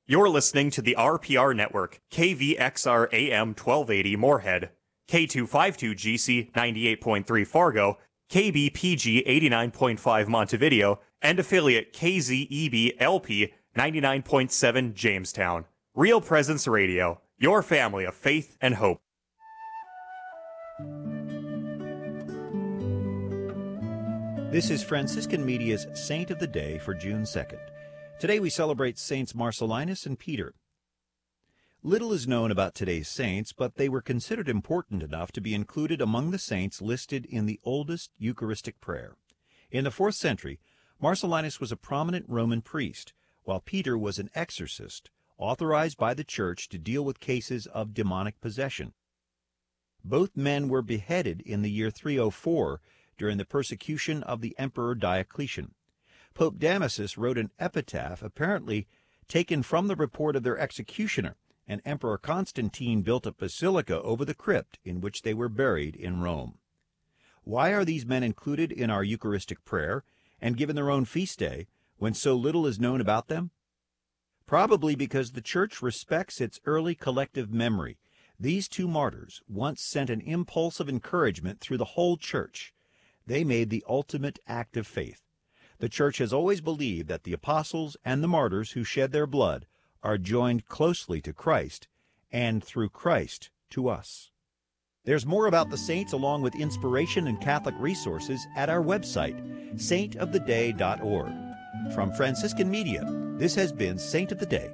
You're listening to the RPR Network, KVXR AM 1280 Moorhead, K252GC 98.3 Fargo, KBPG 89.5 Montevideo, and affiliate KZEB LP 99.7 Jamestown. Real Presence Radio, your family of faith and hope. This is Franciscan Media's Saint of the Day for June 2nd. Today we celebrate Saints Marcellinus and Peter. Little is known about today's saints, but they were considered important enough to be included among the saints listed in the oldest Eucharistic prayer. In the 4th century, Marcellinus was a prominent Roman priest, while Peter was an exorcist, authorized by the Church to deal with cases of demonic possession. Both men were beheaded in the year 304 during the persecution of the Emperor Diocletian. Pope Damasus wrote an epitaph apparently taken from the report of their executioner, and Emperor Constantine built a basilica over the crypt in which they were buried in Rome. Why are these men included in our Eucharistic prayer and given their own feast day when so little is known about them? Probably because the Church respects its early collective memory. These two martyrs once sent an impulse of encouragement through the whole Church. They made the ultimate act of faith. The Church has always believed that the apostles and the martyrs who shed their blood are joined closely to Christ, and through Christ to us. There's more about the saints along with inspiration and Catholic resources at our website, saintoftheday.org. From Franciscan Media, this has been Saint of the Day.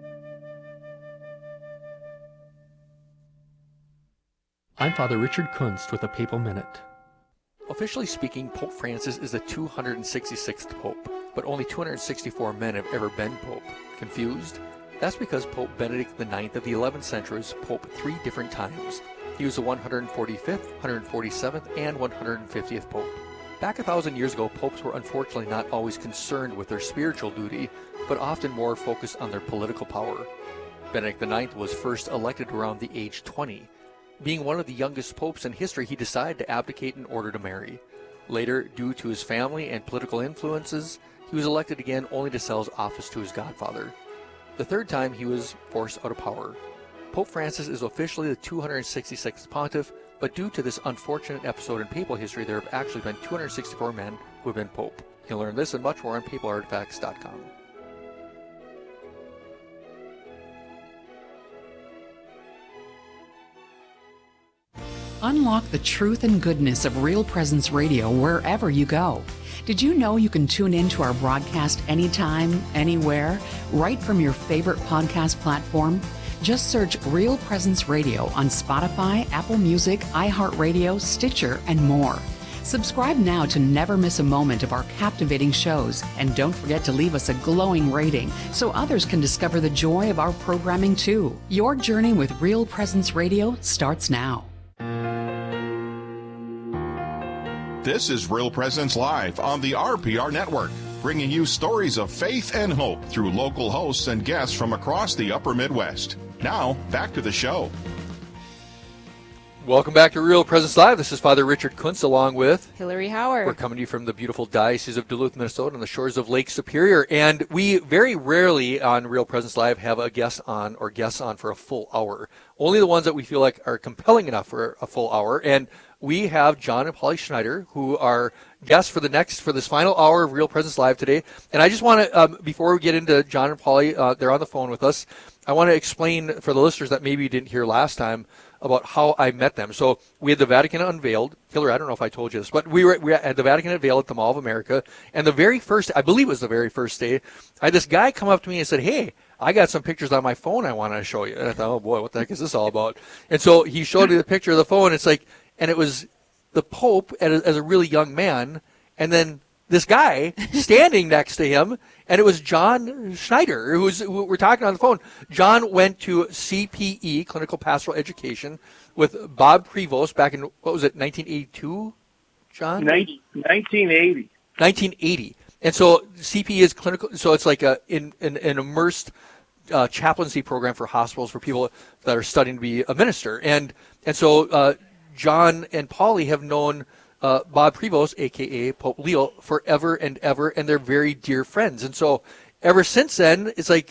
I'm Father Richard Kunst with a Papal Minute. Officially speaking, Pope Francis is the 266th Pope, but only 264 men have ever been Pope. Confused? That's because Pope Benedict IX of the 11th century was Pope 3 different times. He was the 145th, 147th, and 150th Pope. Back 1,000 years ago, popes were unfortunately not always concerned with their spiritual duty, but often more focused on their political power. Benedict IX was first elected around the age 20. Being one of the youngest popes in history, he decided to abdicate in order to marry. Later, due to his family and political influences, he was elected again only to sell his office to his godfather. The third time, he was forced out of power. Pope Francis is officially the 266th pontiff, but due to this unfortunate episode in papal history, there have actually been 264 men who have been pope. You'll learn this and much more on papalartifacts.com. Unlock the truth and goodness of Real Presence Radio wherever you go. Did you know you can tune in to our broadcast anytime, anywhere, right from your favorite podcast platform? Just search Real Presence Radio on Spotify, Apple Music, iHeartRadio, Stitcher, and more. Subscribe now to never miss a moment of our captivating shows, and don't forget to leave us a glowing rating so others can discover the joy of our programming too. Your journey with Real Presence Radio starts now. This is Real Presence Live on the RPR Network, bringing you stories of faith and hope through local hosts and guests from across the upper Midwest. Now, back to the show. Welcome back to Real Presence Live. This is Father Richard Kunst along with Hillary Howard. We're coming to you from the beautiful Diocese of Duluth, Minnesota on the shores of Lake Superior. And we very rarely on Real Presence Live have a guest on or guests on for a full hour. Only the ones that we feel like are compelling enough for a full hour. And we have John and Polly Schneider, who are guests for this final hour of Real Presence Live today. And I just want to, before we get into John and Polly, they're on the phone with us, I want to explain for the listeners that maybe you didn't hear last time about how I met them. So we had the Vatican Unveiled. Hillary, I don't know if I told you this, but we were at the Vatican Unveiled at the Mall of America. And the very first, I believe it was the very first day, I had this guy come up to me and said, "Hey, I got some pictures on my phone I want to show you." And I thought, oh boy, what the heck is this all about? And so he showed me the picture of the phone. It's like, and it was the Pope as a really young man, and then this guy standing next to him, and it was John Schneider, who we're talking on the phone. John went to CPE, Clinical Pastoral Education, with Bob Prevost back in, what was it, 1982, John? 1980. 1980. And so CPE is clinical, so it's like an immersed chaplaincy program for hospitals for people that are studying to be a minister. And so John and Polly have known Bob Prevost, a.k.a. Pope Leo, forever and ever, and they're very dear friends. And so ever since then, it's like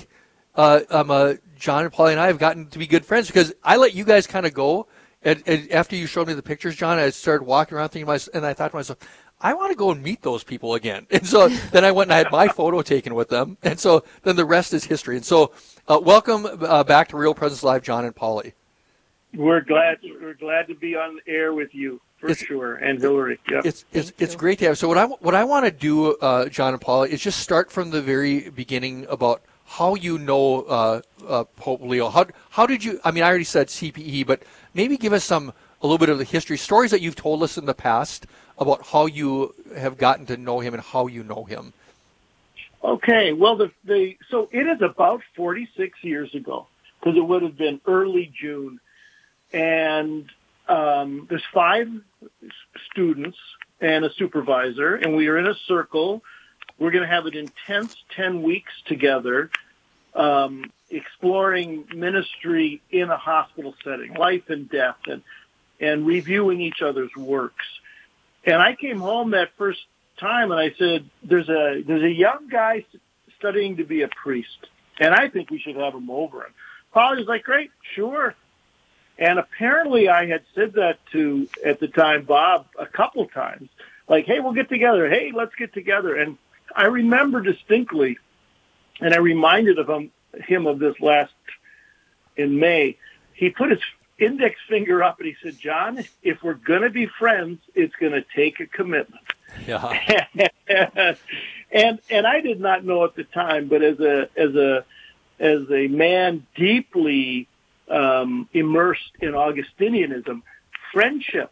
John and Polly and I have gotten to be good friends because I let you guys kind of go. And after you showed me the pictures, John, I started walking around thinking and I thought to myself, I want to go and meet those people again. And so then I went and I had my photo taken with them. And so then the rest is history. And so welcome back to Real Presence Live, John and Polly. We're glad to be on the air with you for sure, and Hillary. Yep. It's great to have. So what I want to do, John and Polly, is just start from the very beginning about how you know Pope Leo. How did you? I mean, I already said CPE, but maybe give us a little bit of the history, stories that you've told us in the past about how you have gotten to know him and how you know him. Okay, well, so it is about 46 years ago, because it would have been early June, and there's 5 students and a supervisor, and we are in a circle. We're going to have an intense 10 weeks together, exploring ministry in a hospital setting, life and death, and reviewing each other's works. And I came home that first time and I said, there's a young guy studying to be a priest, and I think we should have him over. And Polly was like, great, sure. And apparently I had said that to, at the time, Bob a couple times, like, hey, we'll get together. Hey, let's get together. And I remember distinctly, and I reminded him of this last in May. He put his index finger up and he said, John, if we're going to be friends, it's going to take a commitment. Yeah. and I did not know at the time, but as a man deeply immersed in Augustinianism, friendship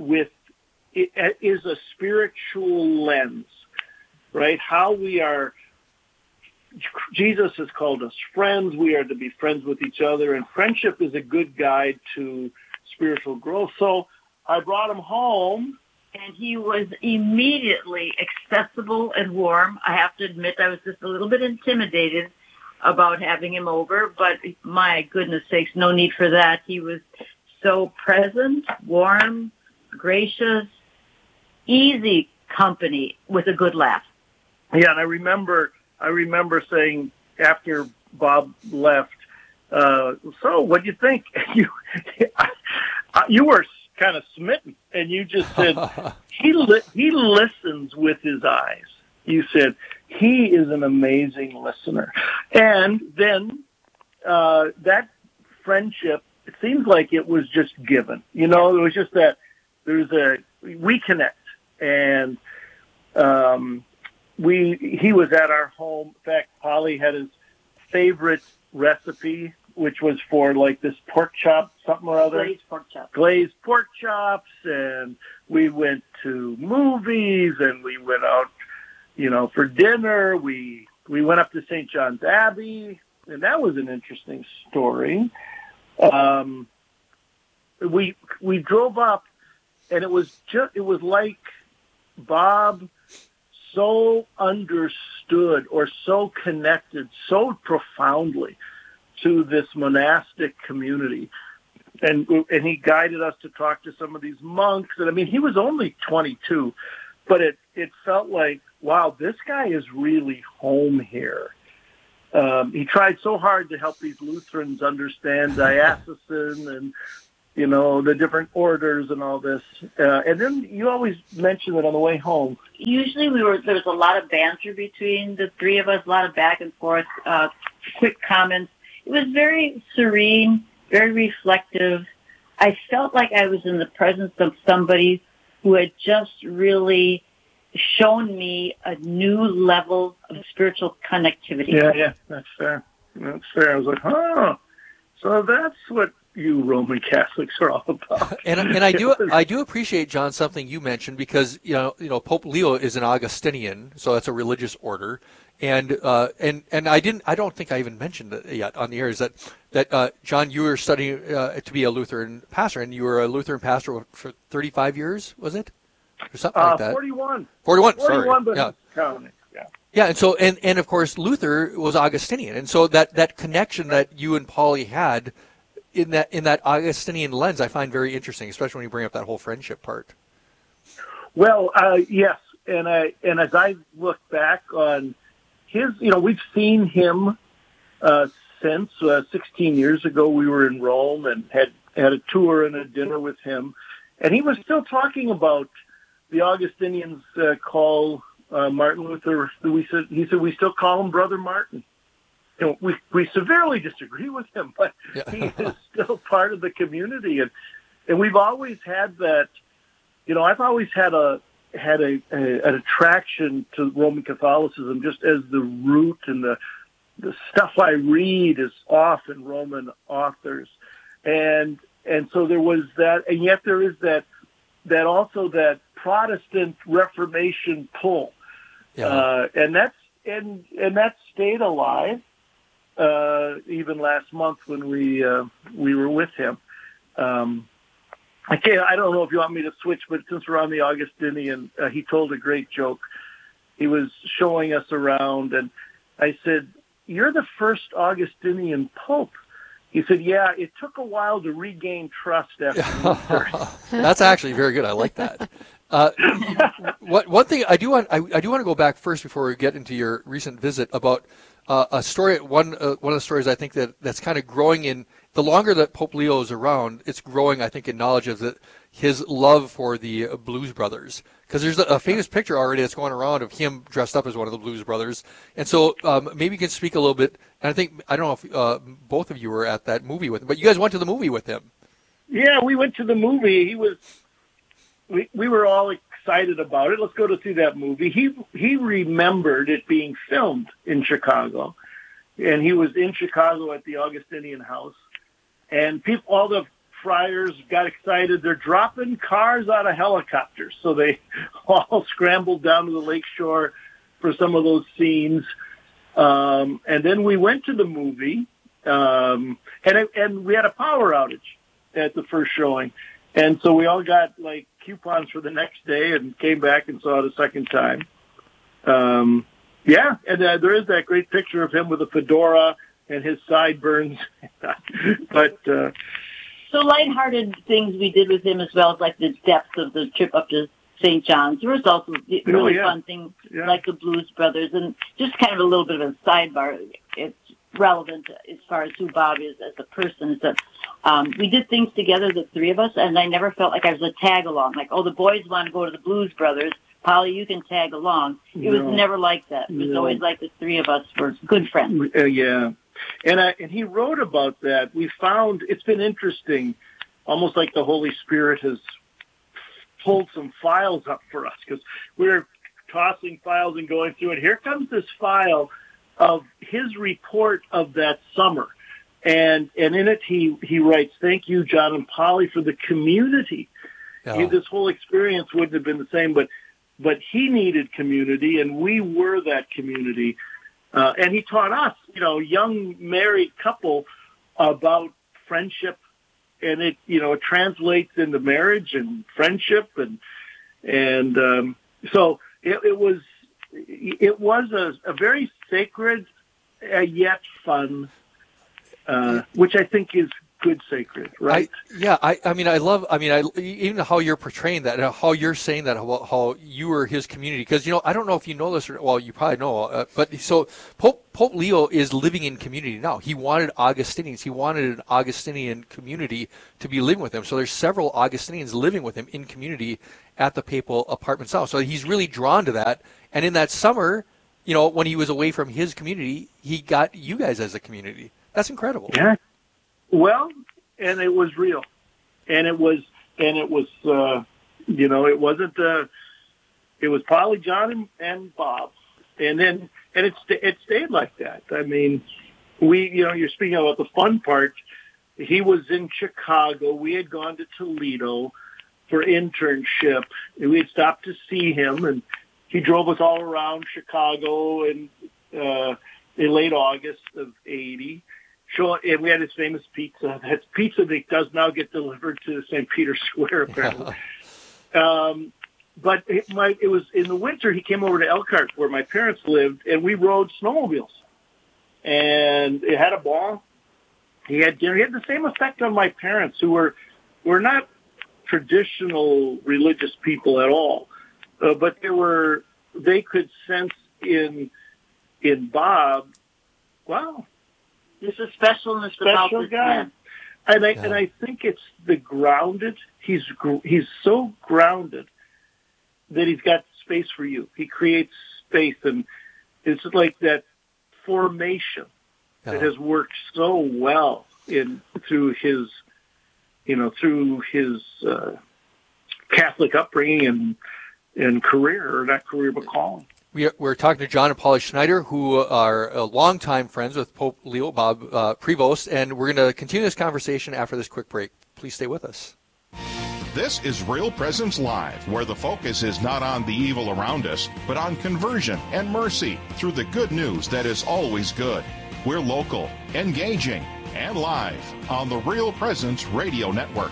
is a spiritual lens, right? How we are. Jesus has called us friends. We are to be friends with each other, and friendship is a good guide to spiritual growth. So I brought him home. And he was immediately accessible and warm. I have to admit I was just a little bit intimidated about having him over, but my goodness sakes, no need for that. He was so present, warm, gracious, easy company with a good laugh. Yeah, and I remember saying after Bob left, so what do you think? You were kind of smitten, and you just said, he listens with his eyes. You said, he is an amazing listener. And then that friendship, it seems like it was just given. You know, it was just that we connect. And he was at our home. In fact, Polly had his favorite recipe, which was for like this pork chop, something or other. Glazed pork chops. And we went to movies, and we went out, for dinner. We went up to St. John's Abbey, and that was an interesting story. We drove up, and it was like Bob so understood or so connected so profoundly to this monastic community. And he guided us to talk to some of these monks. And I mean, he was only 22, but it felt like, wow, this guy is really home here. He tried so hard to help these Lutherans understand diocesan and, the different orders and all this. And then you always mention it on the way home. Usually there was a lot of banter between the three of us, a lot of back and forth, quick comments. It was very serene, very reflective. I felt like I was in the presence of somebody who had just really shown me a new level of spiritual connectivity. Yeah, that's fair. I was like, so that's what you Roman Catholics are all about. And I do appreciate, John, something you mentioned, because Pope Leo is an Augustinian, so that's a religious order. And I don't think I even mentioned it yet on the air, is that John, you were studying to be a Lutheran pastor, and you were a Lutheran pastor for 35 years, was it? Or something like that. 41. 41, sorry. But yeah. Counting. Yeah. Yeah, and so and of course Luther was Augustinian, and so that connection that you and Polly had in that Augustinian lens, I find very interesting, especially when you bring up that whole friendship part. Well, yes, and as I look back on his, we've seen him since. 16 years ago, we were in Rome and had a tour and a dinner with him. And he was still talking about the Augustinians call Martin Luther. He said, we still call him Brother Martin. You know, we severely disagree with him, but he is still part of the community. And we've always had that, you know, I've always had an attraction to Roman Catholicism just as the root, and the stuff I read is often Roman authors. And so there was that, and yet there is that also that Protestant Reformation pull. Yeah. And that stayed alive, even last month when we were with him. I don't know if you want me to switch, but since we're on the Augustinian, he told a great joke. He was showing us around, and I said, "You're the first Augustinian pope." He said, "Yeah, it took a while to regain trust after Luther." That's actually very good. I like that. One thing I do want to go back first before we get into your recent visit about a story. One of the stories I think that's kind of growing in the longer that Pope Leo is around, it's growing, I think, in knowledge of his love for the Blues Brothers. Because there's a famous picture already that's going around of him dressed up as one of the Blues Brothers. And so maybe you can speak a little bit. And I don't know if both of you were at that movie with him, but you guys went to the movie with him. Yeah, we went to the movie. We were all excited about it. Let's go to see that movie. He remembered it being filmed in Chicago, and he was in Chicago at the Augustinian House. And all the friars got excited. They're dropping cars out of helicopters. So they all scrambled down to the lake shore for some of those scenes. And then we went to the movie, and we had a power outage at the first showing. And so we all got like coupons for the next day and came back and saw it a second time. Yeah, and there is that great picture of him with a fedora and his sideburns. But so lighthearted things we did with him as well as like the depths of the trip up to St. John's. There was also really fun things like the Blues Brothers, and just kind of a little bit of a sidebar. It's relevant as far as who Bob is as a person. Is that we did things together, the three of us, and I never felt like I was a tag along. Like, the boys want to go to the Blues Brothers. Polly, you can tag along. It was never like that. It was always like the three of us were good friends. Yeah. And he wrote about that. We found it's been interesting, almost like the Holy Spirit has pulled some files up for us, because we were tossing files and going through it. Here comes this file of his report of that summer. And in it, he writes, "Thank you, John and Polly, for the community." Yeah. This whole experience wouldn't have been the same, but he needed community, and we were that community. And he taught us, young married couple, about friendship, and it translates into marriage and friendship, and so it was a very sacred yet fun, which I think is good sacred, right? Even how you're portraying that, and how you're saying that, how you were his community. Because, I don't know if you know this, you probably know, but so Pope Leo is living in community now. He wanted Augustinians. He wanted an Augustinian community to be living with him. So there's several Augustinians living with him in community at the papal apartments now. So he's really drawn to that. And in that summer, when he was away from his community, he got you guys as a community. That's incredible. Yeah. Well, and it was real, and it was, it wasn't, it was Polly, John, and Bob, and it stayed like that. I mean, you're speaking about the fun part. He was in Chicago. We had gone to Toledo for internship, and we had stopped to see him, and he drove us all around Chicago in late August of '80. And we had his famous pizza. That pizza that does now get delivered to St. Peter's Square, apparently. But it was in the winter. He came over to Elkhart, where my parents lived, and we rode snowmobiles. And it had a ball. He had dinner. He had the same effect on my parents, who were not traditional religious people at all, but they could sense in Bob, wow, There's a specialness about this guy. man. And I think it's the grounded. He's so grounded that he's got space for you. He creates space, and it's like that formation that has worked so well through his Catholic upbringing and career, or not career, but calling. We're talking to John and Paula Schneider, who are longtime friends with Pope Leo, Bob Prevost, and we're going to continue this conversation after this quick break. Please stay with us. This is Real Presence Live, where the focus is not on the evil around us, but on conversion and mercy through the good news that is always good. We're local, engaging, and live on the Real Presence Radio Network.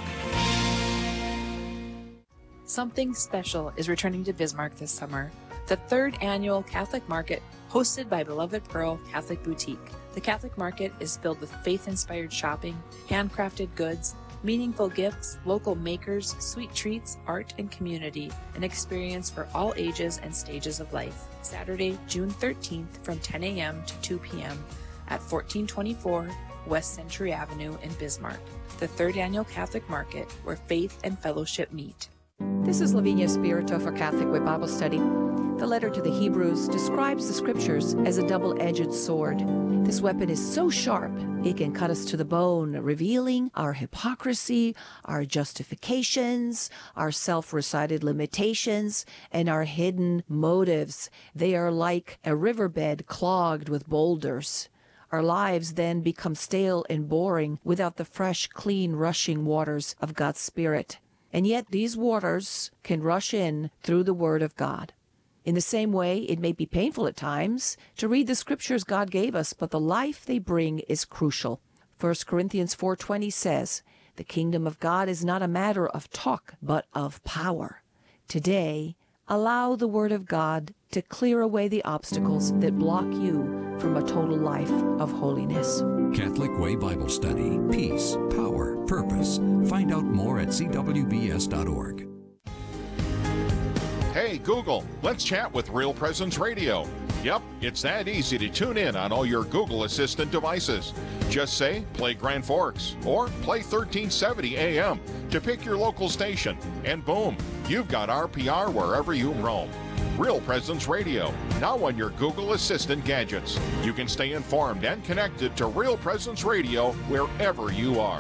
Something special is returning to Bismarck this summer. The 3rd annual Catholic Market, hosted by Beloved Pearl Catholic Boutique. The Catholic Market is filled with faith-inspired shopping, handcrafted goods, meaningful gifts, local makers, sweet treats, art, and community, an experience for all ages and stages of life. Saturday, June 13th from 10 a.m. to 2 p.m. at 1424 West Century Avenue in Bismarck. The 3rd annual Catholic Market, where faith and fellowship meet. This is Lavinia Spirito for Catholic Way Bible Study. The letter to the Hebrews describes the Scriptures as a double-edged sword. This weapon is so sharp, it can cut us to the bone, revealing our hypocrisy, our justifications, our self-recited limitations, and our hidden motives. They are like a riverbed clogged with boulders. Our lives then become stale and boring without the fresh, clean, rushing waters of God's Spirit. And yet these waters can rush in through the Word of God. In the same way, it may be painful at times to read the Scriptures God gave us, but the life they bring is crucial. 1 Corinthians 4:20 says, "The kingdom of God is not a matter of talk, but of power." Today, allow the Word of God to clear away the obstacles that block you from a total life of holiness. Catholic Way Bible Study. Peace, power, purpose. Find out more at cwbs.org. Hey, Google, let's chat with Real Presence Radio. Yep, it's that easy to tune in on all your Google Assistant devices. Just say, play Grand Forks, or play 1370 AM to pick your local station, and boom, you've got RPR wherever you roam. Real Presence Radio, now on your Google Assistant gadgets. You can stay informed and connected to Real Presence Radio wherever you are.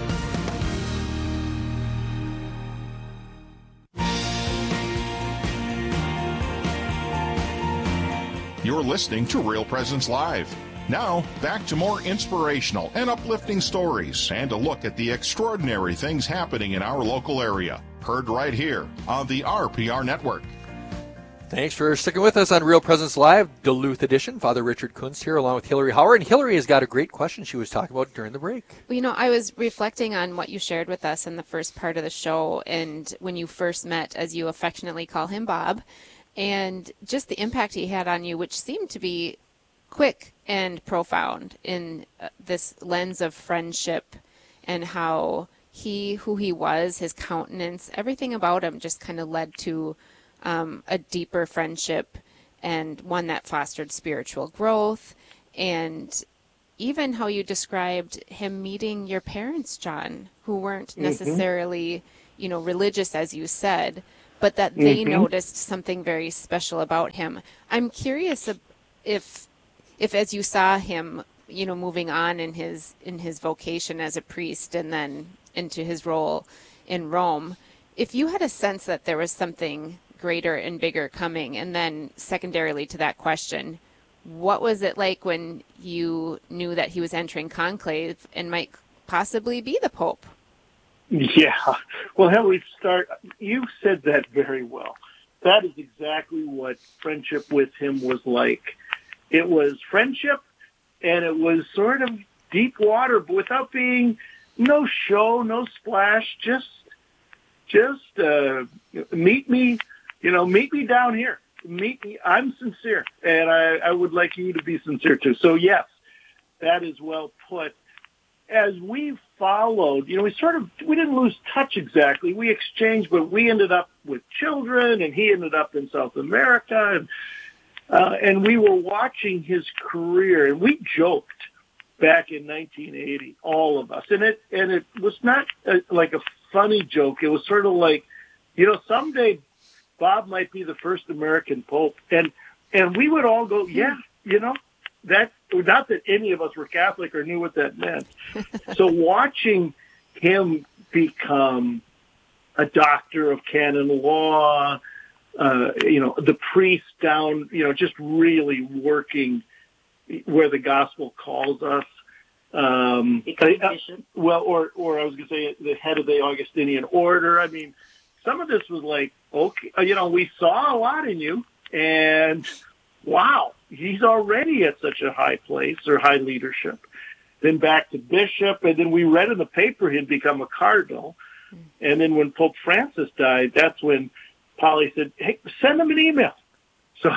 You're listening to Real Presence Live. Now, back to more inspirational and uplifting stories and a look at the extraordinary things happening in our local area. Heard right here on the RPR Network. Thanks for sticking with us on Real Presence Live, Duluth edition. Father Richard Kunst here along with Hillary Howard. And Hillary has got a great question she was talking about during the break. Well, I was reflecting on what you shared with us in the first part of the show and when you first met, as you affectionately call him, Bob, and just the impact he had on you, which seemed to be quick and profound in this lens of friendship and how who he was, his countenance, everything about him just kind of led to a deeper friendship and one that fostered spiritual growth. And even how you described him meeting your parents, John, who weren't necessarily, religious, as you said, but that they noticed something very special about him. I'm curious if as you saw him, moving on in his vocation as a priest and then into his role in Rome, if you had a sense that there was something greater and bigger coming, and then secondarily to that question, what was it like when you knew that he was entering conclave and might possibly be the Pope? Yeah. Well, Hillary, you said that very well. That is exactly what friendship with him was like. It was friendship, and it was sort of deep water, but without being no show, no splash, just meet me down here. Meet me. I'm sincere, and I would like you to be sincere too. So yes, that is well put. As we followed, we didn't lose touch exactly. We exchanged, but we ended up with children, and he ended up in South America, and we were watching his career, and we joked back in 1980, all of us. And it was not like a funny joke. It was sort of like, someday Bob might be the first American Pope. And we would all go, yeah, that, not that any of us were Catholic or knew what that meant. So watching him become a doctor of canon law, the priest down, just really working where the gospel calls us. Or I was going to say the head of the Augustinian order. I mean, some of this was like, okay, we saw a lot in you, and wow, he's already at such a high place or high leadership. Then back to bishop, and then we read in the paper he'd become a cardinal. And then when Pope Francis died, that's when Polly said, "Hey, send him an email." So,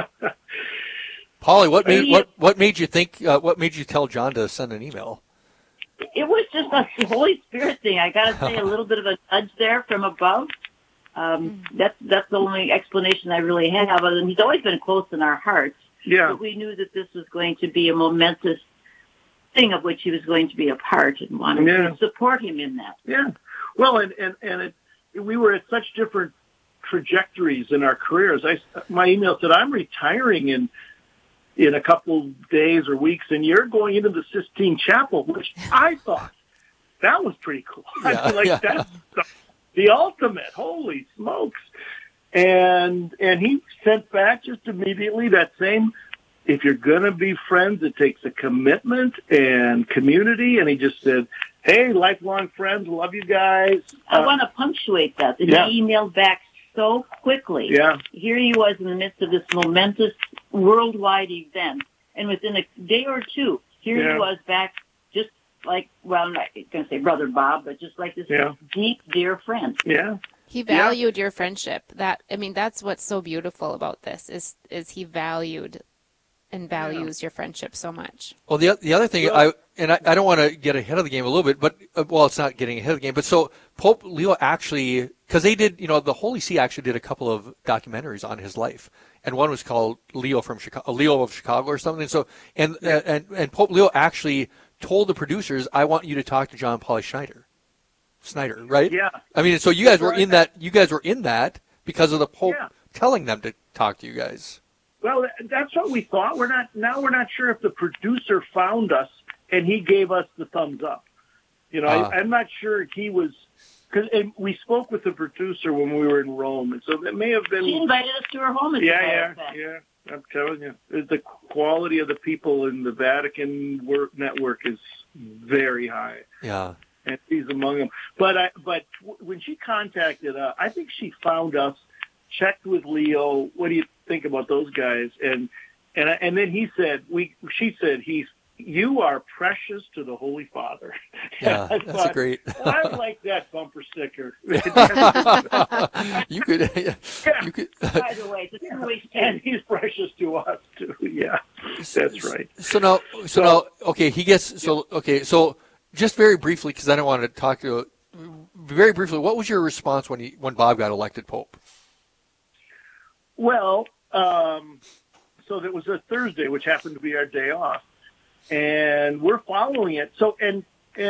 Polly, what made you think? What made you tell John to send an email? It was just a Holy Spirit thing. I got to say, a little bit of a nudge there from above. That's the only explanation I really have. Other than he's always been close in our hearts. Yeah. But we knew that this was going to be a momentous thing of which he was going to be a part, and wanted to support him in that. Yeah. Well, we were at such different trajectories in our careers. My email said, "I'm retiring in a couple of days or weeks, and you're going into the Sistine Chapel," which I thought that was pretty cool. Yeah, that's the ultimate. Holy smokes! And he sent back just immediately that same, "If you're going to be friends, it takes a commitment and community." And he just said, "Hey, lifelong friends, love you guys." I want to punctuate that. And he emailed back so quickly. Yeah. Here he was in the midst of this momentous worldwide event. And within a day or two, he was back just like, well, I'm not going to say Brother Bob, but just like this deep, dear friend. Yeah. He valued your friendship. That's what's so beautiful about this is he valued and values your friendship so much. Well, the other thing, I don't want to get ahead of the game a little bit, but it's not getting ahead of the game. But so Pope Leo actually, because they did, the Holy See actually did a couple of documentaries on his life, and one was called Leo of Chicago or something. So and Pope Leo actually told the producers, "I want you to talk to John Paul Snyder, right?" Yeah. I mean, so you guys were in that. You guys were in that because of the Pope telling them to talk to you guys. Well, that's what we thought. We're not sure if the producer found us and he gave us the thumbs up. I'm not sure he was, because we spoke with the producer when we were in Rome, and so it may have been. She invited us to her home. Yeah. I'm telling you, the quality of the people in the Vatican network is very high. Yeah, and he's among them. But when she contacted us, I think she found us, checked with Leo. What do you think about those guys? And then she said you are precious to the Holy Father. Yeah, that's great. I like that bumper sticker. You could. By the way, it's a two-way street. And he's precious to us too. Yeah, that's right. So now, okay, he gets So just very briefly, because I don't want to talk to very briefly. What was your response when Bob got elected Pope? Well, so that was a Thursday, which happened to be our day off, and we're following it. So, and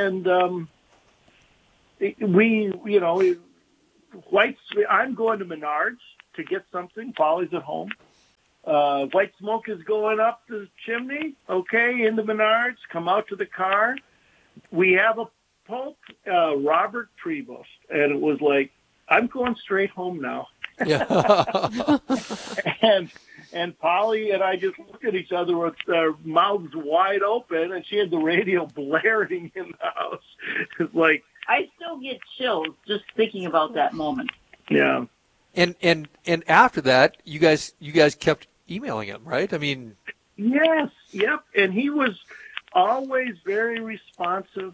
I'm going to Menards to get something. Polly's at home. White smoke is going up the chimney. Okay, into Menards. Come out to the car. We have a Pope, Robert Prevost, and it was like, I'm going straight home now. Yeah. and Polly and I just looked at each other with our mouths wide open, and she had the radio blaring in the house. It's like, I still get chills just thinking about that moment. Yeah. And after that, you guys kept emailing him, right? I mean, yes, yep. And he was always very responsive.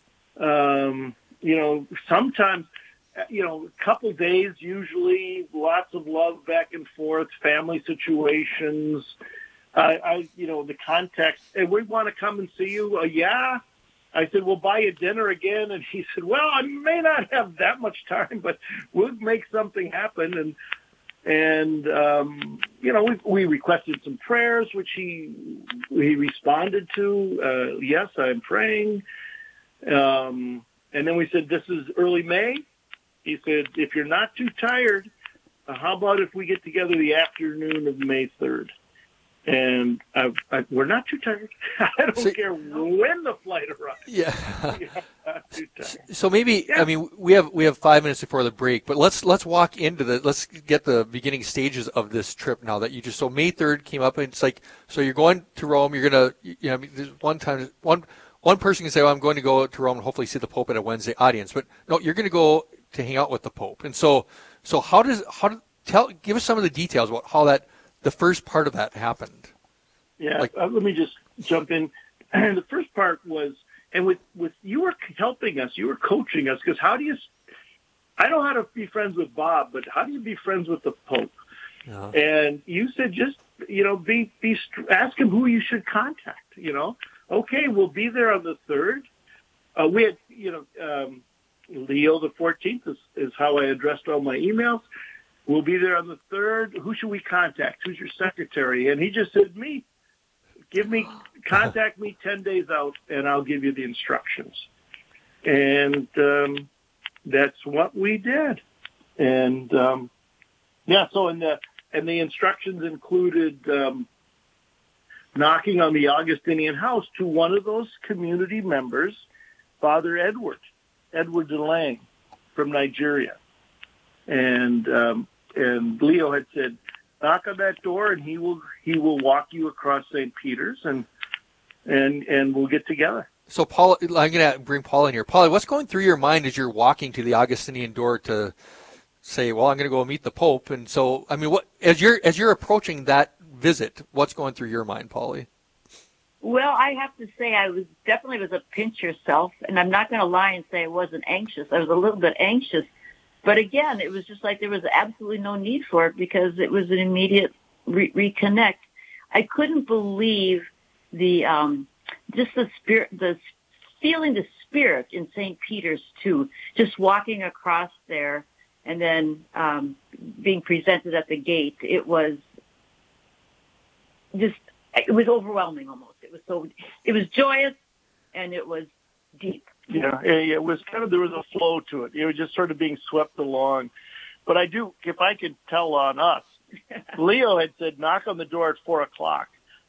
Sometimes, a couple days, usually lots of love back and forth, family situations. The context, hey, we want to come and see you. Yeah. I said, we'll buy you dinner again. And he said, well, I may not have that much time, but we'll make something happen. And, we requested some prayers, which he responded to. Yes, I'm praying. And then we said, this is early May. He said, if you're not too tired, how about if we get together the afternoon of May 3rd? And we're not too tired. I don't care when the flight arrives. Yeah. Not too tired. So maybe, I mean, we have 5 minutes before the break, but let's walk into let's get the beginning stages of this trip now that you just, so May 3rd came up, and it's like, so you're going to Rome, you're going to, I mean, there's one person can say, well, I'm going to go to Rome and hopefully see the Pope at a Wednesday audience, but no, you're going to go to hang out with the Pope. And so give us some of the details about how the first part of that happened. Yeah, let me just jump in. The first part was, and with you were helping us, you were coaching us, because I know how to be friends with Bob, but how do you be friends with the Pope? Uh-huh. And you said just, ask him who you should contact, Okay, we'll be there on the 3rd. We had, Leo the 14th is how I addressed all my emails. We'll be there on the 3rd. Who should we contact? Who's your secretary? And he just said, me. Contact me 10 days out, and I'll give you the instructions. And that's what we did. And so the instructions included knocking on the Augustinian house to one of those community members, Father Edward DeLange from Nigeria. And Leo had said, knock on that door, and he will walk you across St. Peter's, and we'll get together. So, Paul, I'm going to bring Paul in here. Paul, what's going through your mind as you're walking to the Augustinian door to say, well, I'm going to go meet the Pope? And so, I mean, what as you're approaching that visit, what's going through your mind, Paulie? Well, I have to say I was a pinch yourself, and I'm not going to lie and say I wasn't anxious. I was a little bit anxious. But again, it was just like there was absolutely no need for it, because it was an immediate reconnect. I couldn't believe the spirit, feeling the spirit in St. Peter's too, just walking across there and then being presented at the gate. It was overwhelming almost. It was joyous, and it was deep. Yeah, it was there was a flow to it. It was just sort of being swept along. But if I could tell on us, Leo had said, knock on the door at 4:00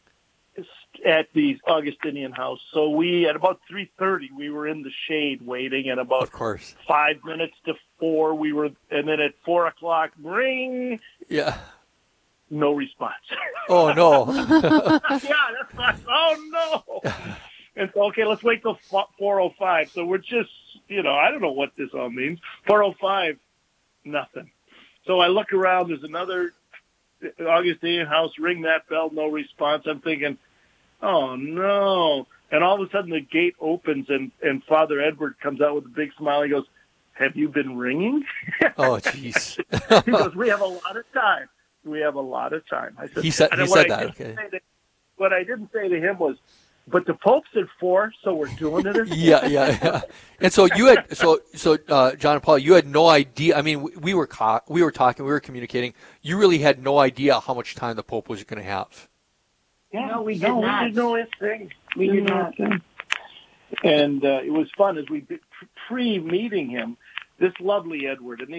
at the Augustinian house. So at about 3:30, we were in the shade waiting, and about 5 minutes to 4, and then at 4:00, ring. Yeah. No response. Oh, no. Yeah, that's not, oh, no. And so, okay, let's wait till 4:05. So we're just, I don't know what this all means. 4:05, nothing. So I look around. There's another Augustinian house. Ring that bell. No response. I'm thinking, oh, no. And all of a sudden the gate opens, and Father Edward comes out with a big smile. He goes, have you been ringing? Oh, jeez. He goes, we have a lot of time. We have a lot of time. I said, he said that. Okay. What I didn't say to him was, but the Pope said 4, so we're doing it. Yeah. And so you had, John and Paul, you had no idea. I mean, we were talking, we were communicating. You really had no idea how much time the Pope was going to have. Yeah, no, we did not. We didn't know anything. We did not. And it was fun as we pre-meeting him. This lovely Edward, and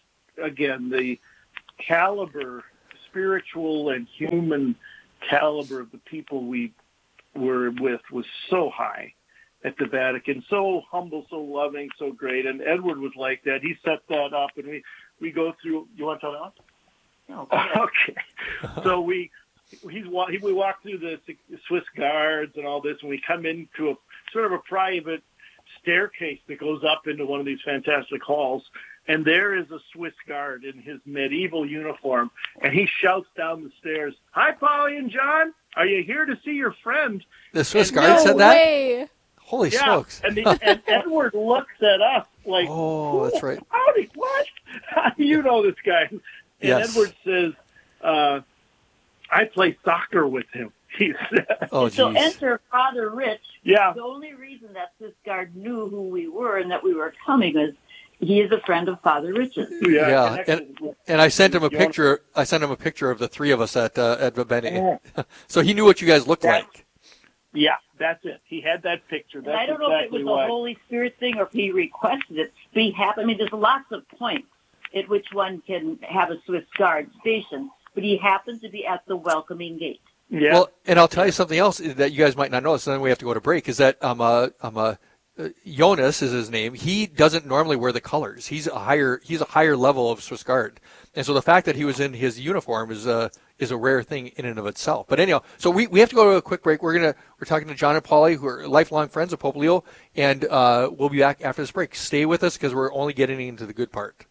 the caliber, spiritual and human caliber of the people we were with was so high at the Vatican, so humble, so loving, so great. And Edward was like that. He set that up, and we go through. You want to tell that? No. Okay. So we walk through the Swiss guards and all this, and we come into a sort of a private staircase that goes up into one of these fantastic halls. And there is a Swiss guard in his medieval uniform, and he shouts down the stairs, "Hi, Polly and John. Are you here to see your friend?" The Swiss guard said that? Way. Holy smokes. And Edward looks at us like, oh, that's right. Howdy, what? You know this guy. And yes. Edward says, I play soccer with him, he said. Oh, so geez. enter Father Rich. Yeah. The only reason that this guard knew who we were and that we were coming is he is a friend of Father Richard. Yeah, and I sent him a picture. I sent him a picture of the three of us at Vibene. So he knew what you guys looked like. Yeah, that's it. He had that picture. That's I don't know if it was a Holy Spirit thing or if he requested it. But I mean, there's lots of points at which one can have a Swiss Guard station, but he happened to be at the welcoming gate. Yeah. Well, and I'll tell you something else that you guys might not know, so then we have to go to break, is that Jonas is his name. He doesn't normally wear the colors. He's a higher level of Swiss Guard. And so the fact that he was in his uniform is a rare thing in and of itself. But anyhow, so we have to go to a quick break. We're talking to John and Polly, who are lifelong friends of Pope Leo, and we'll be back after this break. Stay with us because we're only getting into the good part.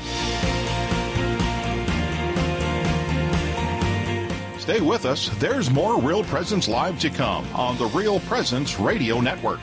Stay with us. There's more Real Presence Live to come on the Real Presence Radio Network.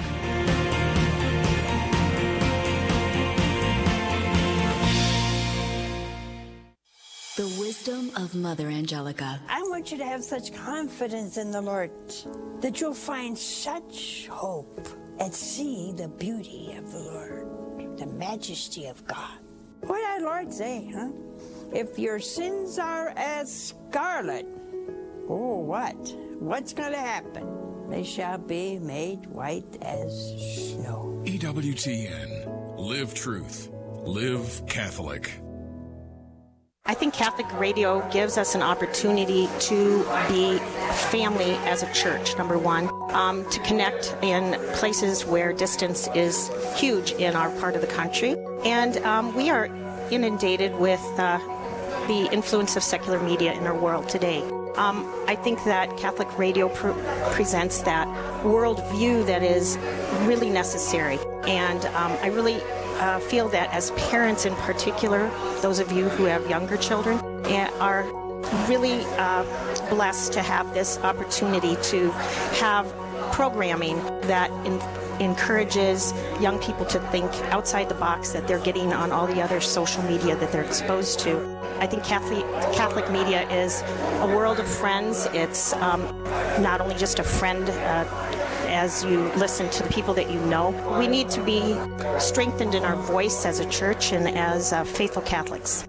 The wisdom of Mother Angelica. I want you to have such confidence in the Lord that you'll find such hope and see the beauty of the Lord, the majesty of God. What did our Lord say, huh? If your sins are as scarlet, oh, what? What's going to happen? They shall be made white as snow. EWTN. Live truth. Live Catholic. I think Catholic radio gives us an opportunity to be family as a church, number one, to connect in places where distance is huge in our part of the country. And we are inundated with the influence of secular media in our world today. I think that Catholic radio presents that worldview that is really necessary. And I really feel that as parents in particular, those of you who have younger children, are really blessed to have this opportunity to have programming that encourages young people to think outside the box that they're getting on all the other social media that they're exposed to. I think Catholic media is a world of friends. It's not only just a friend as you listen to the people that you know. We need to be strengthened in our voice as a church and as faithful Catholics.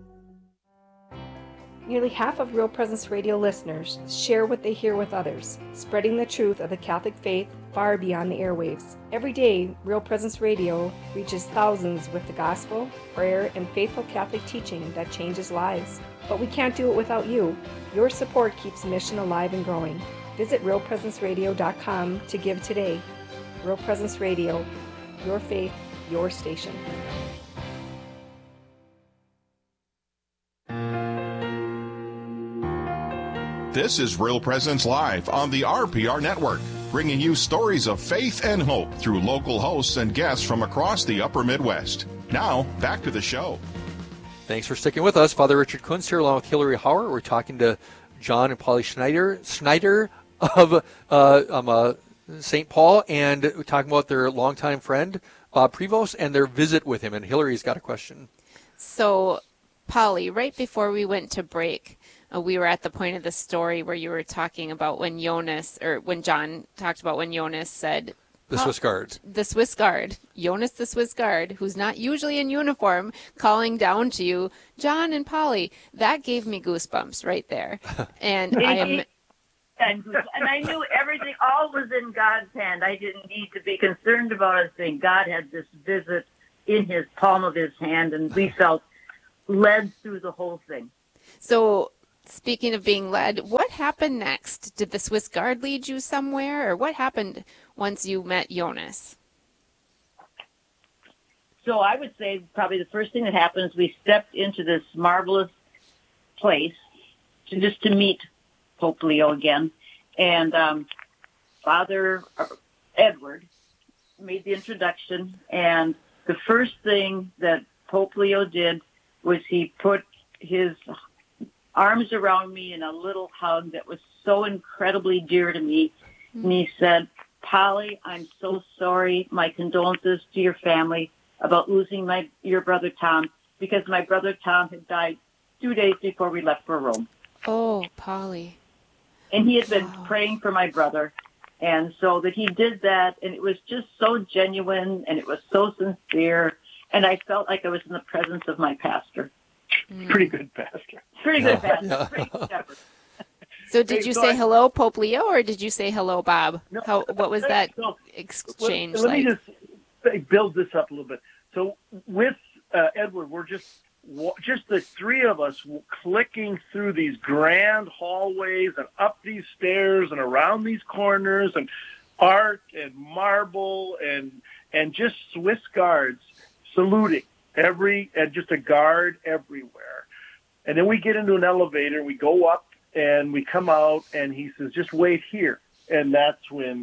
Nearly half of Real Presence Radio listeners share what they hear with others, spreading the truth of the Catholic faith far beyond the airwaves. Every day, Real Presence Radio reaches thousands with the gospel, prayer, and faithful Catholic teaching that changes lives. But we can't do it without you. Your support keeps the mission alive and growing. Visit realpresenceradio.com to give today. Real Presence Radio, your faith, your station. This is Real Presence Live on the RPR Network, bringing you stories of faith and hope through local hosts and guests from across the upper Midwest. Now, back to the show. Thanks for sticking with us. Father Richard Kunst here along with Hillary Hauer. We're talking to John and Polly Schneider of St. Paul, and we're talking about their longtime friend, Bob Prevost, and their visit with him. And Hillary's got a question. So, Polly, right before we went to break, we were at the point of the story where you were talking about when John talked about when Jonas said, The Swiss Guard. The Swiss Guard. Jonas the Swiss Guard, who's not usually in uniform, calling down to you, John and Polly. That gave me goosebumps right there. And and I knew everything, all was in God's hand. I didn't need to be concerned about anything. God had this visit in his palm of his hand, and we felt led through the whole thing. So, speaking of being led, what happened next? Did the Swiss Guard lead you somewhere, or what happened once you met Jonas? So I would say probably the first thing that happened is we stepped into this marvelous place to meet Pope Leo again. And Father Edward made the introduction, and the first thing that Pope Leo did was he put his arms around me in a little hug that was so incredibly dear to me. And he said, Polly, I'm so sorry. My condolences to your family about losing your brother Tom, because my brother Tom had died 2 days before we left for Rome. Oh, Polly. And he had been praying for my brother. And so that he did that, and it was just so genuine, and it was so sincere. and I felt like I was in the presence of my pastor. Pretty good pastor. Pretty good pastor. Pretty good shepherd. So did you say hello, Pope Leo, or did you say hello, Bob? No, what was that exchange like? Let me just build this up a little bit. So with Edward, we're just the three of us clicking through these grand hallways and up these stairs and around these corners and art and marble and just Swiss guards saluting and just a guard everywhere. And then we get into an elevator, we go up and we come out and he says, just wait here. And that's when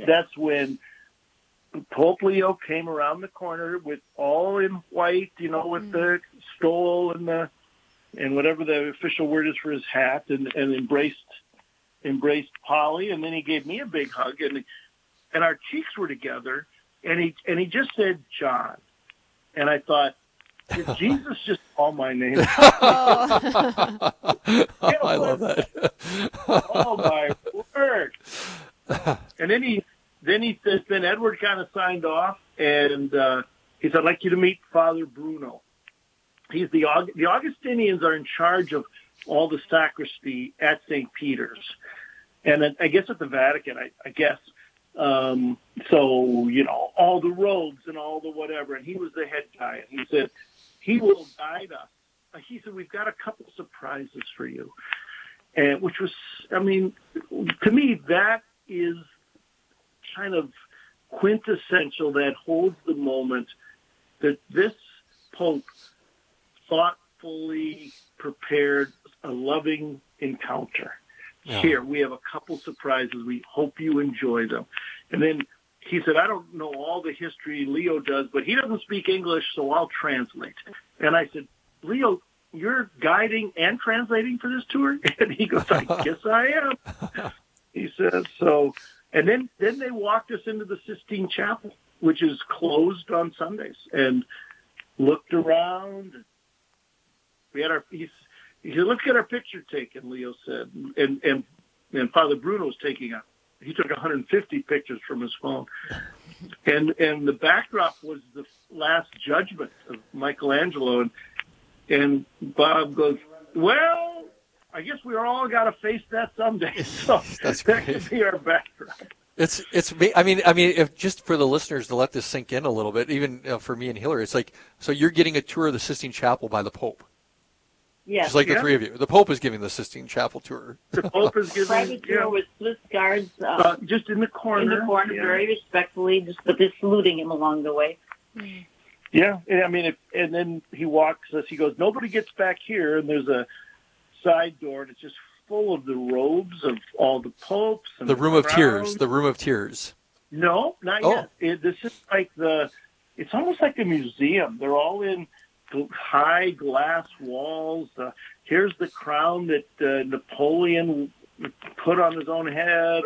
Pope Leo came around the corner with all in white, with the stole and whatever the official word is for his hat, and embraced Polly, and then he gave me a big hug, and our cheeks were together, and he just said John, and I thought, did Jesus just call my name? I love that. Oh my word! And then Edward kind of signed off, and he said, "I'd like you to meet Father Bruno. He's the Augustinians are in charge of all the sacristy at St. Peter's, and I guess at the Vatican, I guess. So all the robes and all the whatever, and he was the head guy, and he said he will guide us. He said we've got a couple surprises for you, and which was, to me, that is kind of quintessential, that holds the moment that this Pope thoughtfully prepared a loving encounter. Yeah. Here, we have a couple surprises. We hope you enjoy them. And then he said, I don't know all the history Leo does, but he doesn't speak English, so I'll translate. And I said, Leo, you're guiding and translating for this tour? And he goes, I guess I am. He says, so... And then they walked us into the Sistine Chapel, which is closed on Sundays, and looked around. We had he said, let's get our picture taken, Leo said. And Father Bruno's he took 150 pictures from his phone. And the backdrop was the Last Judgment of Michelangelo. And Bob goes, well, I guess we all got to face that someday. So that could be our backdrop. It's. If just for the listeners to let this sink in a little bit, even for me and Hillary, it's like, so you're getting a tour of the Sistine Chapel by the Pope. Yes. Just like the three of you. The Pope is giving the Sistine Chapel tour. The Pope is giving private tour with Swiss guards. Just in the corner. Very respectfully, but they're saluting him along the way. Yeah, and then he walks us. He goes, nobody gets back here, and there's a side door, and it's just full of the robes of all the popes. And the Room of Tears. The Room of Tears. No, not yet. This is like it's almost like a museum. They're all in high glass walls. Here's the crown that Napoleon put on his own head,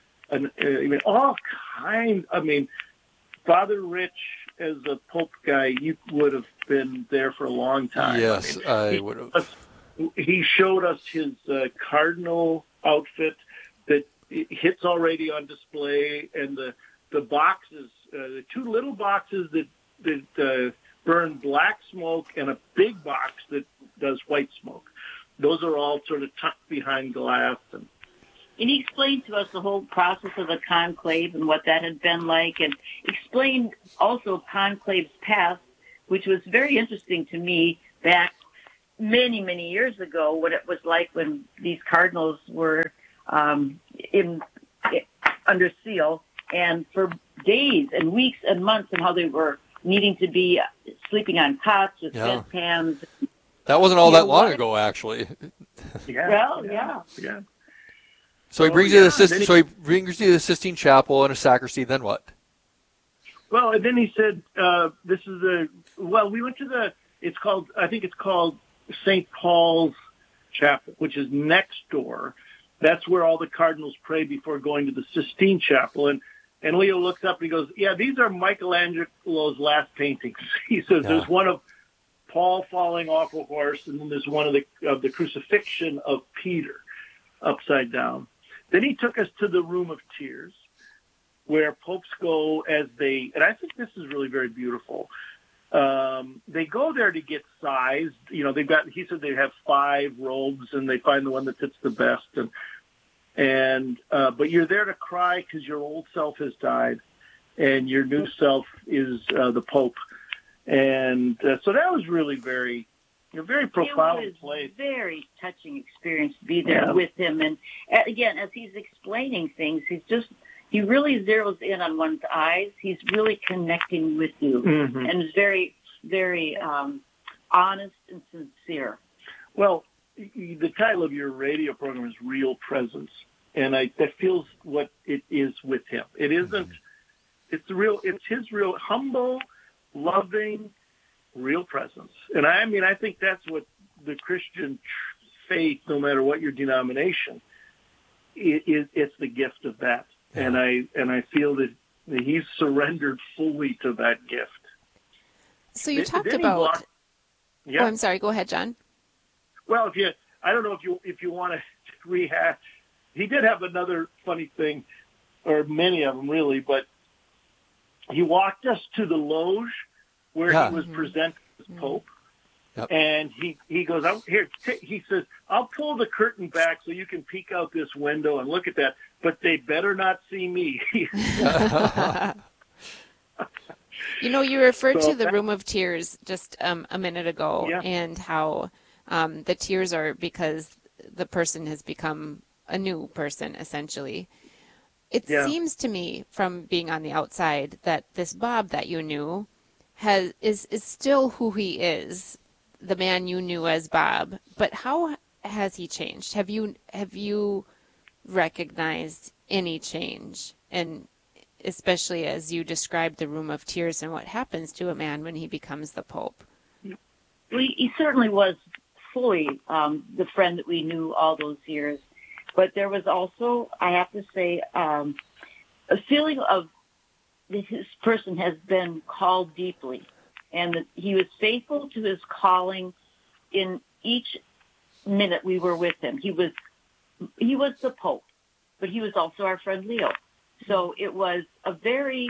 all kinds. Father Rich, as a Pope guy, you would have been there for a long time. Yes, I would have. He showed us his cardinal outfit that hits already on display, and the boxes, the two little boxes that burn black smoke, and a big box that does white smoke. Those are all sort of tucked behind glass. And he explained to us the whole process of the conclave and what that had been like, and explained also conclave's past, which was very interesting to me back many, many years ago, what it was like when these cardinals were under seal, and for days and weeks and months, and how they were needing to be sleeping on cots with bedpans. That wasn't all that long ago, actually. Yeah. So he brings you to the Sistine Chapel and a sacristy. Then what? Well, and then he said, we went to I think it's called St. Paul's Chapel, which is next door. That's where all the cardinals pray before going to the Sistine Chapel. And Leo looks up and he goes, yeah, these are Michelangelo's last paintings. He says there's one of Paul falling off a horse, and then there's one of the crucifixion of Peter upside down. Then he took us to the Room of Tears, where popes go and I think this is really very beautiful. They go there to get sized. You know, he said they have 5 robes and they find the one that fits the best. But you're there to cry because your old self has died and your new self is the Pope. And so that was really very profound It was place. a very touching experience to be there with him. And again, as he's explaining things, he really zeroes in on one's eyes. He's really connecting with you, and is very, very honest and sincere. Well, the title of your radio program is Real Presence, and that feels what it is with him. It isn't. It's his real humble, loving, real presence. And I think that's what the Christian faith, no matter what your denomination, it's the gift of that. Yeah. And I feel that he's surrendered fully to that gift. So you talked about. Oh, I'm sorry. Go ahead, John. Well, I don't know if you want to rehash. He did have another funny thing, or many of them really, but he walked us to the loge where he was presented as Pope. Yep. And he goes, he says, I'll pull the curtain back so you can peek out this window and look at that, but they better not see me. You know, you referred to the Room of Tears just a minute ago, and how the tears are because the person has become a new person, essentially. It seems to me, from being on the outside, that this Bob that you knew is still who he is, the man you knew as Bob. But how has he changed? Have you recognized any change? And especially as you described the Room of Tears and what happens to a man when he becomes the Pope. Well, he certainly was fully the friend that we knew all those years. But there was also, I have to say, a feeling of that this person has been called deeply, and that he was faithful to his calling in each minute we were with him. He was the Pope, but he was also our friend Leo. So it was a very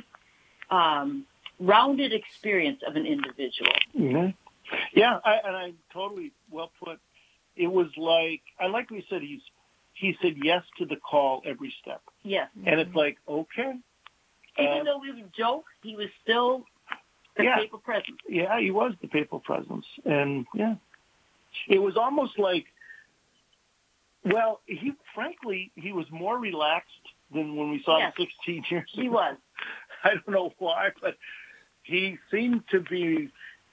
rounded experience of an individual. Mm-hmm. Yeah, I totally well put. It was like we said, he said yes to the call every step. Yes. And it's like, okay. Even though we would joke, he was still the papal presence. Yeah, he was the papal presence. And, it was almost like, well, he was more relaxed than when we saw him 16 years ago. He was. I don't know why, but he seemed to be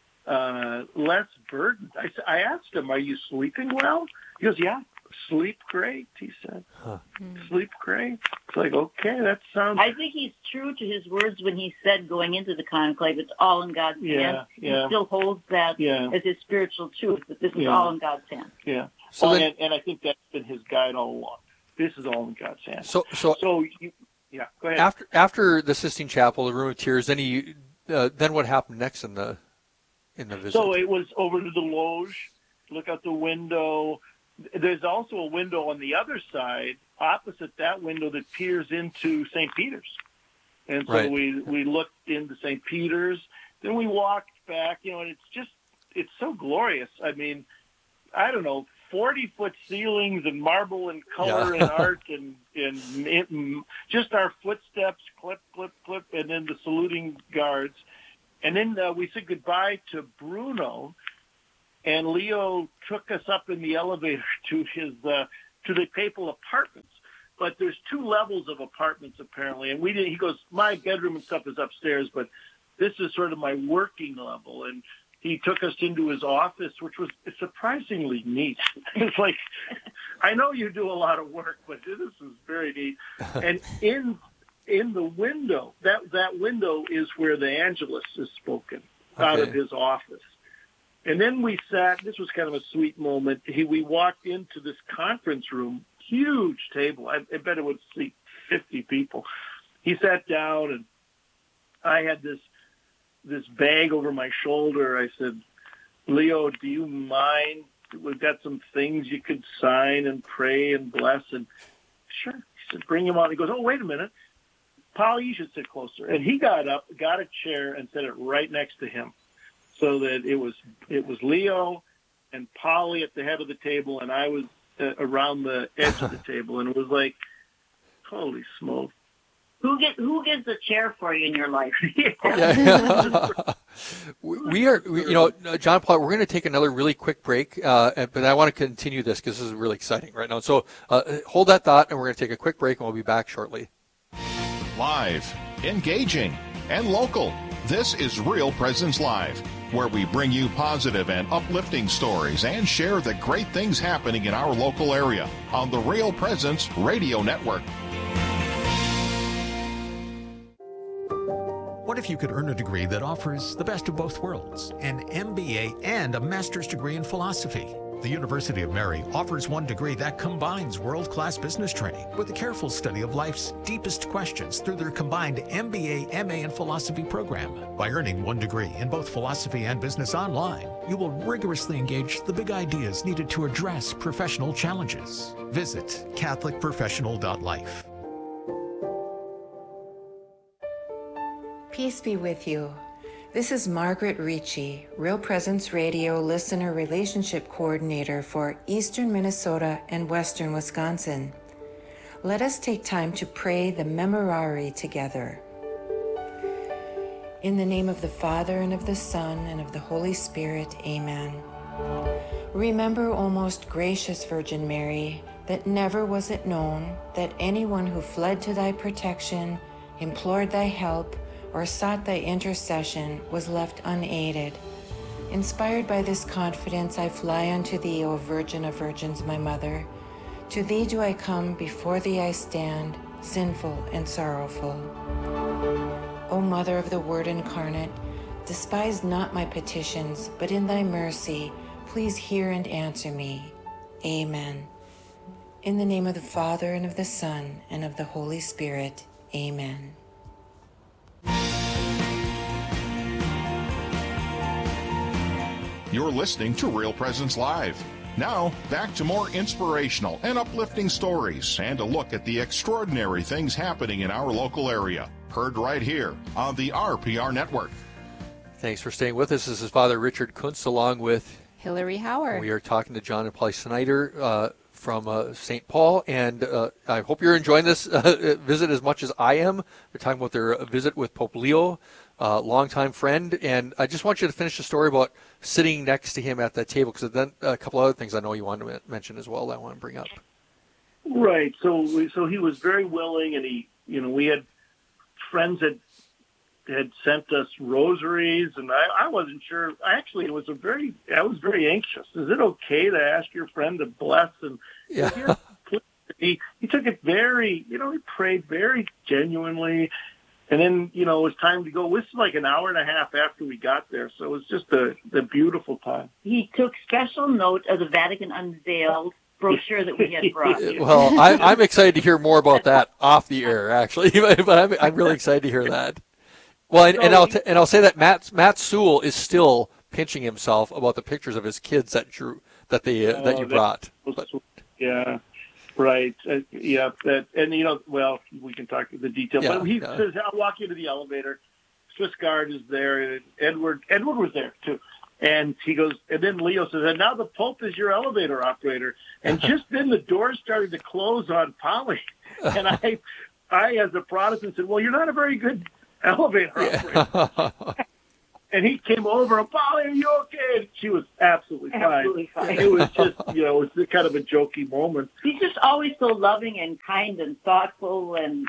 less burdened. I asked him, are you sleeping well? He goes, yeah. Sleep great, he said. Sleep great. It's like, okay, that sounds... I think he's true to his words when he said going into the conclave, it's all in God's hands. He still holds that as his spiritual truth, that this is all in God's hands. Yeah. So and I think that's been his guide all along. This is all in God's hands. So go ahead. After the Sistine Chapel, the Room of Tears, then what happened next in the visit? So it was over to the loge, look out the window. There's also a window on the other side, opposite that window, that peers into St. Peter's. And so we looked into St. Peter's. Then we walked back, and it's so glorious. I mean, I don't know, 40-foot ceilings and marble and color and art and just our footsteps, clip, clip, clip, and then the saluting guards. And then we said goodbye to Bruno. And Leo took us up in the elevator to the papal apartments. But there's 2 levels of apartments apparently, and he goes, my bedroom and stuff is upstairs, but this is sort of my working level. And he took us into his office, which was surprisingly neat. It's like, I know you do a lot of work, but this is very neat. And in the window, that window is where the Angelus is spoken out of his office. And then we sat, this was kind of a sweet moment. We walked into this conference room, huge table. I bet it would seat 50 people. He sat down, and I had this bag over my shoulder. I said, Leo, do you mind? We've got some things you could sign and pray and bless. And sure. He said, bring him on. He goes, oh, wait a minute. Paul, you should sit closer. And he got up, got a chair, and set it right next to him. so that it was Leo and Polly at the head of the table, and I was around the edge of the table, and it was like, holy smoke. Who gets the chair for you in your life? We are, John Paul, we're going to take another really quick break, but I want to continue this because this is really exciting right now. So hold that thought, and we're going to take a quick break, and we'll be back shortly. Live, engaging, and local. This is Real Presence Live, where we bring you positive and uplifting stories and share the great things happening in our local area on the Real Presence Radio Network. What if you could earn a degree that offers the best of both worlds, an MBA and a master's degree in philosophy? The University of Mary offers one degree that combines world-class business training with a careful study of life's deepest questions through their combined MBA, MA, and philosophy program. By earning one degree in both philosophy and business online, you will rigorously engage the big ideas needed to address professional challenges. Visit catholicprofessional.life. Peace be with you. This is Margaret Ricci, Real Presence Radio Listener Relationship Coordinator for Eastern Minnesota and Western Wisconsin. Let us take time to pray the Memorare together. In the name of the Father, and of the Son, and of the Holy Spirit, amen. Remember, O most gracious Virgin Mary, that never was it known that anyone who fled to thy protection, implored thy help, or sought thy intercession was left unaided. Inspired by this confidence, I fly unto thee, O Virgin of Virgins, my Mother. To thee do I come, before thee I stand, sinful and sorrowful. O Mother of the Word incarnate, despise not my petitions, but in thy mercy, please hear and answer me. Amen. In the name of the Father, and of the Son, and of the Holy Spirit, amen. You're listening to Real Presence Live. Now, back to more inspirational and uplifting stories and a look at the extraordinary things happening in our local area. Heard right here on the RPR Network. Thanks for staying with us. This is Father Richard Kuntz along with Hillary Howard. We are talking to John and Polly Snyder from St. Paul, and I hope you're enjoying this visit as much as I am. They're talking about their visit with Pope Leo, longtime friend, and I just want you to finish the story about sitting next to him at that table, because then a couple other things I know you wanted to mention as well that I want to bring up. Right. So he was very willing, and we had friends that had sent us rosaries, and I wasn't sure. Actually, I was very anxious. Is it okay to ask your friend to bless? And yeah. He took it very, he prayed very genuinely. And then, it was time to go. This was like an hour and a half after we got there, so it was just a beautiful time. He took special note of the Vatican Unveiled brochure that we had brought. Well, I'm excited to hear more about that off the air, actually, but I'm really excited to hear that. Well, and I'll say that Matt Sewell is still pinching himself about the pictures of his kids that you brought. Yeah. Right. We can talk the details. Yeah, but he says, I'll walk you to the elevator. Swiss Guard is there. And Edward was there, too. And he goes, and then Leo says, and now the Pope is your elevator operator. And just then the doors started to close on Polly. And I as a Protestant, said, well, you're not a very good elevator operator. And he came over, and Polly, are you okay? And she was absolutely fine. Absolutely fine. It was just, it was kind of a jokey moment. He's just always so loving and kind and thoughtful and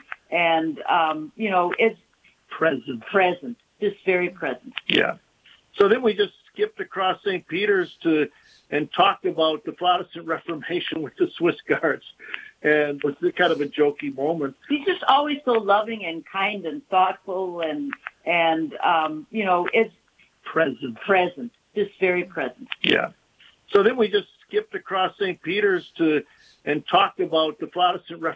it's present, just very present. Yeah. So then we just skipped across St. Peter's and talked about the Protestant Reformation with the Swiss Guards. And it was kind of a jokey moment. He's just always so loving and kind and thoughtful and it's present, just very present. Yeah. So then we just skipped across St. Peter's and talked about the Protestant Reformation